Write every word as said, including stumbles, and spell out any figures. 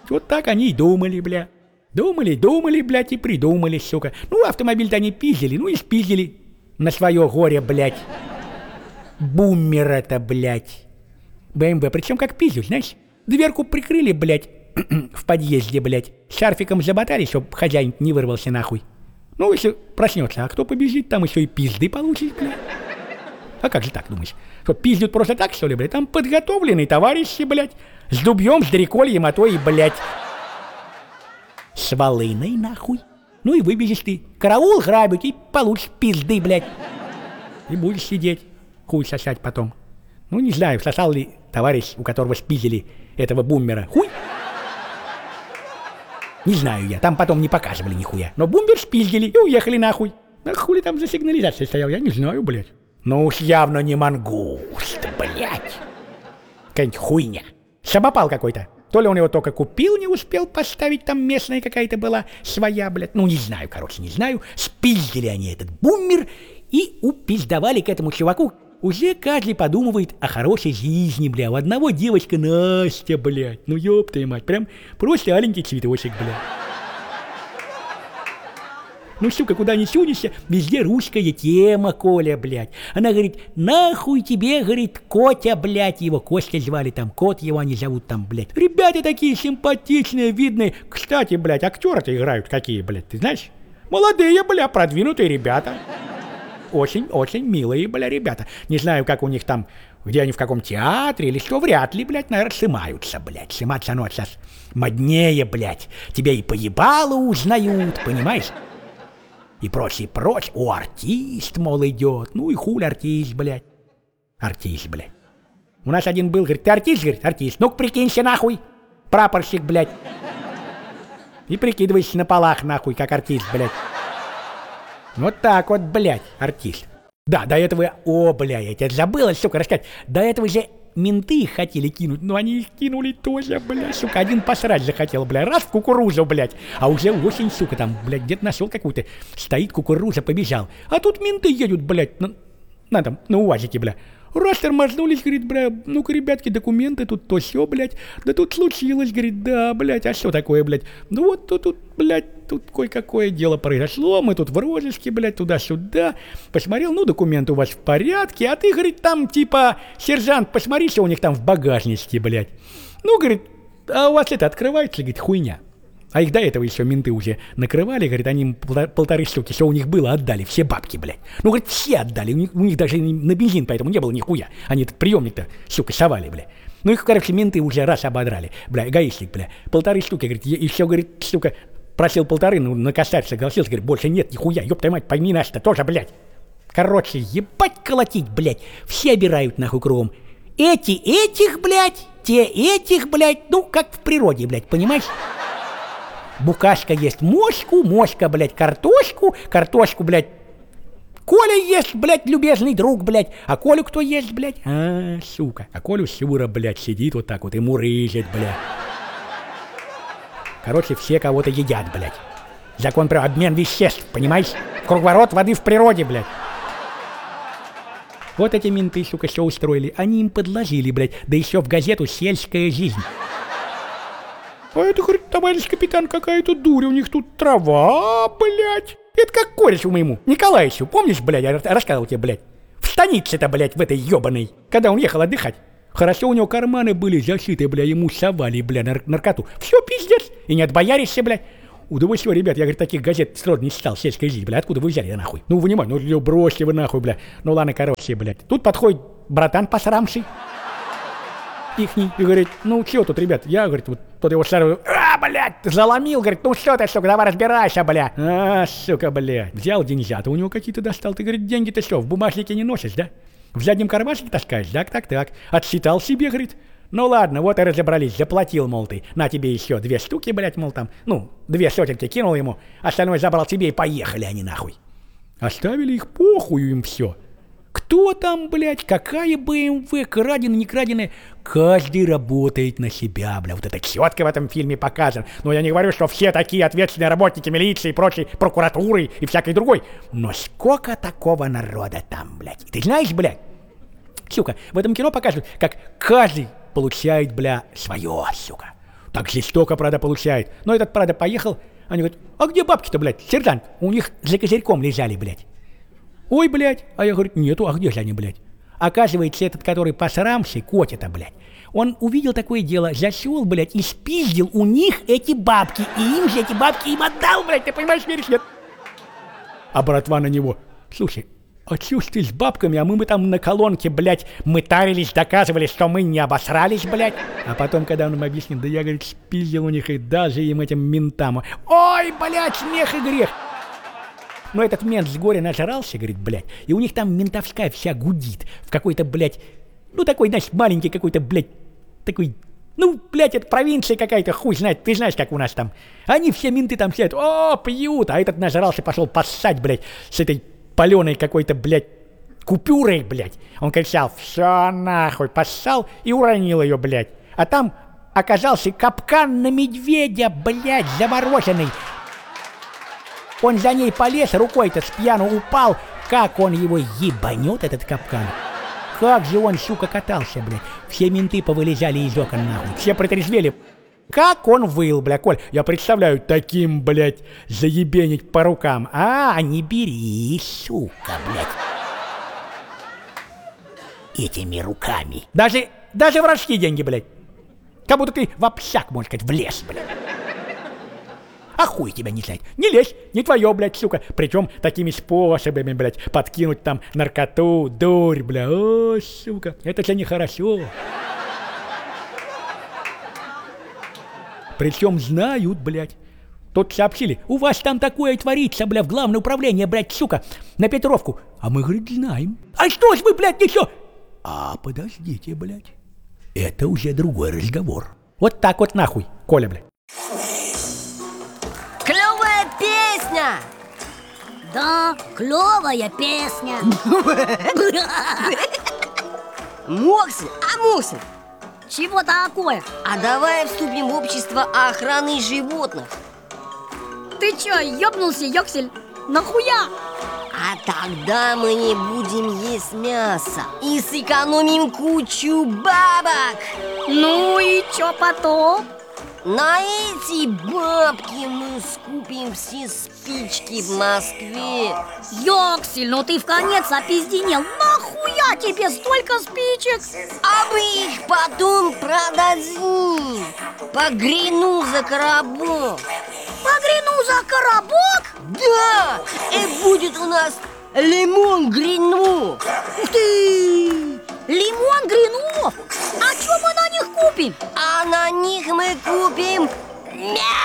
Вот так они и думали, бля. Думали, думали, блядь, и придумали, сука. Ну, автомобиль-то они пиздили, ну и спиздили на свое горе, блядь. Буммер-то, блядь. БМВ, причем как пиздят, знаешь? Дверку прикрыли, блядь, в подъезде, блядь. Шарфиком заботали, чтоб хозяин не вырвался нахуй. Ну, если проснется, а кто побежит, там еще и пизды получит, блядь. А как же так, думаешь? Что, пиздят просто так, что ли, блядь? Там подготовленные товарищи, блядь. С дубьем, с дрекольем, а то и, блядь, с волыной, нахуй. Ну и выбежишь ты. Караул грабить и получишь пизды, блядь. И будешь сидеть, хуй сосать потом. Ну, не знаю, сосал ли товарищ, у которого спиздили этого буммера, хуй? Не знаю я, там потом не показывали нихуя. Но буммер спиздили и уехали нахуй. А хули там за сигнализацией стоял, я не знаю, блядь. Ну уж явно не мангуст, блядь. Какая-нибудь хуйня. Самопал какой-то. То ли он его только купил, не успел поставить, там местная какая-то была своя, блядь. Ну, не знаю, короче, не знаю. Спиздили они этот буммер и упиздовали к этому чуваку. Уже каждый подумывает о хорошей жизни, бля. У одного девочка Настя, блядь. Ну, ёб твою мать, прям просто аленький цветочек, блядь. Ну, сука, куда ни сунешься, везде русская тема, Коля, блядь. Она говорит, нахуй тебе, говорит, Котя, блядь, его Костя звали, там, кот его они зовут, там, блядь. Ребята такие симпатичные, видные. Кстати, блядь, актеры-то играют какие, блядь, ты знаешь? Молодые, бля, продвинутые ребята. Очень-очень милые, бля, ребята. Не знаю, как у них там, где они, в каком театре или что, вряд ли, блядь, наверное, снимаются, блядь. Сниматься, оно сейчас моднее, блядь. Тебя и поебало узнают, понимаешь? И прочее, прочее. О, артист, мол, идет. Ну и хуй артист, блядь. Артист, блядь. У нас один был, говорит, ты артист, говорит, артист. Ну-ка, прикинься, нахуй. Прапорщик, блядь. И прикидывайся на полах, нахуй, как артист, блядь. Вот так вот, блядь, артист. Да, до этого... О, бля, я тебя забыла, сука, рассказать. До этого же менты их хотели кинуть, но они их кинули тоже, бля, сука. Один посрать захотел, бля, раз в кукурузу, блядь. А уже осень, сука, там, блядь, где-то нашел какую-то. Стоит кукуруза, побежал. А тут менты едут, блядь, на, на там, на УАЗике, бля. Раз тормознулись, говорит, бля, ну-ка, ребятки, документы, тут то сё, блядь. Да тут случилось, говорит, да, блядь, а что такое, блядь? Ну вот тут, тут, блядь, тут кое-какое дело произошло, мы тут в розыске, блядь, туда-сюда. Посмотрел, ну, документы у вас в порядке, а ты, говорит, там, типа, сержант, посмотри, что у них там в багажнике, блядь. Ну, говорит, а у вас это открывается, говорит, хуйня. А их до этого еще менты уже накрывали, говорит, они им полторы штуки, что у них было, отдали, все бабки, блядь. Ну, говорит, все отдали, у них, у них даже на бензин поэтому не было нихуя. Они этот приемник-то, сука, совали, блядь. Ну, их, короче, менты уже раз ободрали, бля, эгоистик, бля. Полторы штуки, говорит, и все, говорит, сука, просил полторы, ну, на косарь согласился, говорит, больше нет, нихуя, ёб твою мать, пойми нас-то тоже, блядь. Короче, ебать колотить, блядь, все обирают, нахуй, кругом. Эти этих, блядь, те этих, блядь, ну, как в природе, блядь, понимаешь? Букашка ест мошку, мошка, блядь, картошку, картошку, блядь, Коля ест, блядь, любезный друг, блядь, а Колю кто ест, блядь? А, сука, а Колю Сюра, блядь, сидит вот так вот и мурыжит, блядь. Короче, все кого-то едят, блядь. Закон про обмен веществ, понимаешь? Круговорот воды в природе, блядь. Вот эти менты, сука, все устроили, они им подложили, блядь, да еще в газету «Сельская жизнь». А это, говорит, товарищ капитан, какая-то дурь, у них тут трава, блядь. Это как корешу моему, Николаевичу, помнишь, блядь, я рассказывал тебе, блядь. В станице-то, блядь, в этой ебаной, когда он ехал отдыхать. Хорошо у него карманы были зашиты, блядь, ему совали, блядь, нар- наркоту. Все, пиздец, и не отбояришься, блядь. У, да вы что, ребят, я, говорит, таких газет сроду не читал, «Сельская жизнь», блядь, откуда вы взяли, нахуй? Ну, вынимай, ну, бросьте вы, нахуй, блядь. Ну, ладно, короче, блядь. Тут подходит братан посрамший. Ихний, и говорит, ну что тут, ребят, я, говорит, вот тот его старый, а, блядь, заломил, говорит, ну что ты, сука, давай разбирайся, блядь. А, сука, блядь, взял деньжата, у него какие-то достал, ты, говорит, деньги-то что, в бумажнике не носишь, да? В заднем кармашке таскаешь, так, так, так, отсчитал себе, говорит. Ну ладно, вот и разобрались, заплатил, мол, ты, на тебе еще две штуки, блядь, мол, там, ну, две сотенки кинул ему, остальное забрал себе и поехали они нахуй. Оставили их, похую им все. Кто там, блядь, какая БМВ, краденая, не краденая, каждый работает на себя, бля, вот это четко в этом фильме показано. Но я не говорю, что все такие ответственные работники милиции и прочей прокуратуры и всякой другой. Но сколько такого народа там, блядь. Ты знаешь, блядь, сука, в этом кино показывают, как каждый получает, бля, свое, сука. Так жестоко, правда, получает. Но этот, правда, поехал. Они говорят, а где бабки-то, блядь, сержант? У них за козырьком лежали, блядь. Ой, блядь. А я говорю, нету, а где же они, блядь? Оказывается, этот, который посрамший, Котя-то, блядь, он увидел такое дело, зашел, блядь, и спиздил у них эти бабки. И им же эти бабки им отдал, блядь, ты понимаешь, веришь, нет? А братва на него, слушай, а чё ж ты с бабками, а мы бы там на колонке, блядь, мытарились, доказывали, что мы не обосрались, блядь. А потом, когда он им объяснил, да я, говорит, спиздил у них и даже им этим ментам. Ой, блядь, смех и грех. Но этот мент с горя нажрался, говорит, блядь, и у них там ментовская вся гудит в какой-то, блядь, ну такой, знаешь, маленький какой-то, блядь, такой, ну, блядь, это провинция какая-то, хуй знает, ты знаешь, как у нас там. Они все менты там сидят, о, пьют, а этот нажрался, пошел поссать, блядь, с этой паленой какой-то, блядь, купюрой, блядь. Он кричал, все нахуй, поссал и уронил ее, блядь. А там оказался капкан на медведя, блядь, замороженный. Он за ней полез, рукой-то с пьяну упал. Как он его ебанет, этот капкан. Как же он, сука, катался, блядь. Все менты повылезали из окон, нахуй. Все протрезвели. Как он выл, бля, Коль. Я представляю, таким, блядь, заебенить по рукам. А, не бери, сука, блядь. Этими руками. Даже, даже воровские деньги, блядь. Как будто ты в общак, можно сказать, влез, блядь. А хуй тебя не знает. Не лезь, не твое, блядь, сука. Причем такими способами, блядь, подкинуть там наркоту, дурь, бля. О, сука, это же нехорошо. Причем знают, блядь. Тут сообщили, у вас там такое творится, бля, в главное управление, блядь, сука, на Петровку. А мы, говорит, знаем. А что ж вы, блядь, ничего? А подождите, блядь. Это уже другой разговор. Вот так вот нахуй, Коля, блядь. Клевая песня! Да, клевая песня. Моксель, а Моксель, Чего такое? а давай вступим в общество охраны животных. Ты чё, ёбнулся, Йоксель? Нахуя? А тогда мы не будем есть мясо и сэкономим кучу бабок. Ну и чё потом? На эти бабки мы скупим все спички в Москве. Йоксель, ну ты в конец опизденел. Нахуя тебе столько спичек? А мы их потом продадим. Погряну за коробок. Погряну за коробок? Да, и будет у нас лимон грину. Ух ты! Лимон гринов! А чё мы на них купим? А на них мы купим мясо.